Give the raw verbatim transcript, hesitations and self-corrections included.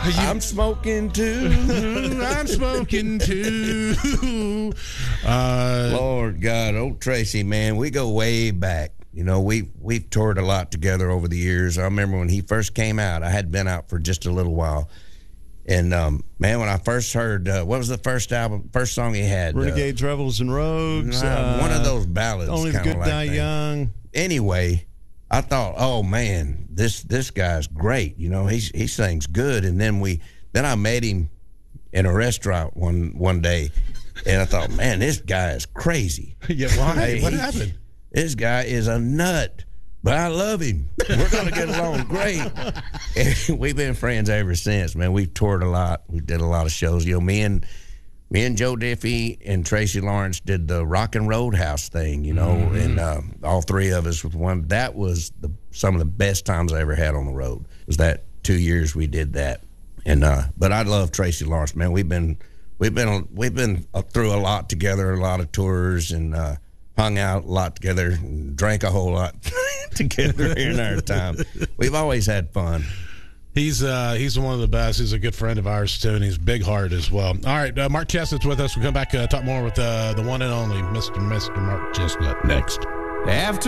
I'm smoking too. I'm smoking too. Uh, Lord God, old Tracy, man, we go way back. You know, we, we've toured a lot together over the years. I remember when he first came out, I had been out for just a little while. And, um, man, when I first heard, uh, what was the first album, first song he had? Renegades, uh, Rebels, and Rogues. Uh, Uh, one of those ballads. Only the Good like Die that. Young. Anyway, I thought, oh, man, this this guy's great. You know, he's, he sings good. And then we, then I met him in a restaurant one, one day. And I thought, man, this guy is crazy. Yeah, why? Hey, what he- happened? This guy is a nut, but I love him. We're going to get along great. And we've been friends ever since, man. We've toured a lot. We did a lot of shows. You know, me and me and Joe Diffie and Tracy Lawrence did the Rock and Roadhouse thing, you know, mm-hmm. and uh, all three of us with one. That was the, some of the best times I ever had on the road. Was that two years we did that. And uh, but I love Tracy Lawrence, man. We've been we've been we've been through a lot together, a lot of tours, and uh, hung out a lot together, and drank a whole lot together in our time. We've always had fun. He's uh, he's one of the best. He's a good friend of ours, too, and he's big heart as well. All right, uh, Mark Chestnut's with us. We'll come back uh, talk more with uh, the one and only Mister Mister Mark Chestnut next. After